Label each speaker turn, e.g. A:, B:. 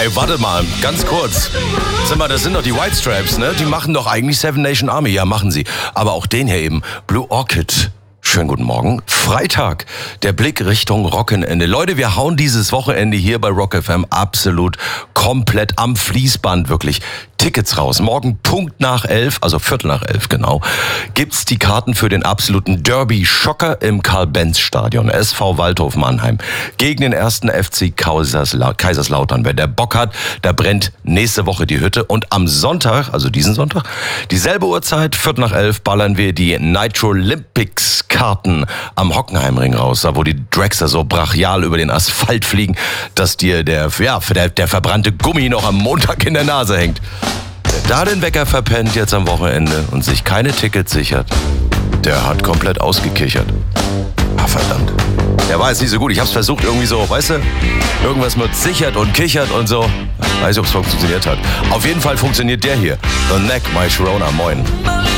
A: Ey, warte mal, ganz kurz. Sag mal, das sind doch die White Stripes, ne? Die machen doch eigentlich Seven Nation Army. Ja, machen sie. Aber auch den hier eben, Blue Orchid. Schönen guten Morgen. Freitag, der Blick Richtung Wochenende. Leute, wir hauen dieses Wochenende hier bei Rock FM absolut komplett am Fließband, wirklich. Tickets raus. Morgen Punkt nach 11, also Viertel nach 11 genau, gibt's die Karten für den absoluten Derby-Schocker im Karl-Benz-Stadion. SV Waldhof Mannheim gegen den ersten FC Kaiserslautern. Wer der Bock hat, da brennt nächste Woche die Hütte. Und am Sonntag, also diesen Sonntag, dieselbe Uhrzeit, Viertel nach 11, ballern wir die Nitro Olympics Karten am Hockenheimring raus, da wo die Dragster so brachial über den Asphalt fliegen, dass dir der verbrannte Gummi noch am Montag in der Nase hängt. Wer da den Wecker verpennt jetzt am Wochenende und sich keine Tickets sichert, der hat komplett ausgekichert. Ah, verdammt. Der war jetzt nicht so gut. Ich hab's versucht irgendwie so, weißt du, irgendwas mit sichert und kichert und so. Weiß nicht, ob's funktioniert hat. Auf jeden Fall funktioniert der hier. The Neck, My Sharona. Moin.